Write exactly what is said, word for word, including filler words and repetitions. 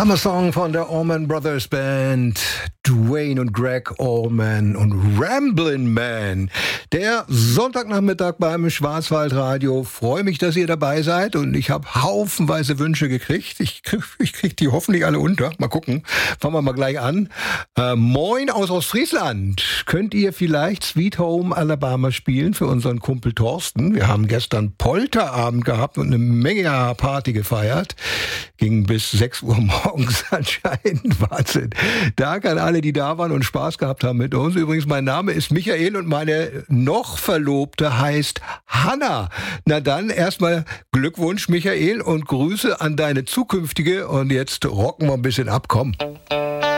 Hammer-Song von der Allman Brothers Band, Dwayne und Greg Allman und Ramblin' Man. Der Sonntagnachmittag beim Schwarzwaldradio. Freue mich, dass ihr dabei seid und ich habe haufenweise Wünsche gekriegt. Ich krieg, ich krieg die hoffentlich alle unter. Mal gucken. Fangen wir mal gleich an. Äh, moin aus Ostfriesland. Könnt ihr vielleicht Sweet Home Alabama spielen für unseren Kumpel Thorsten? Wir haben gestern Polterabend gehabt und eine Menge Party gefeiert. Ging bis sechs Uhr morgens anscheinend. Wahnsinn. Danke an alle, die da waren und Spaß gehabt haben mit uns. Übrigens, mein Name ist Michael und meine noch Verlobte heißt Hanna. Na dann erstmal Glückwunsch, Michael, und Grüße an deine zukünftige. Und jetzt rocken wir ein bisschen ab. Komm.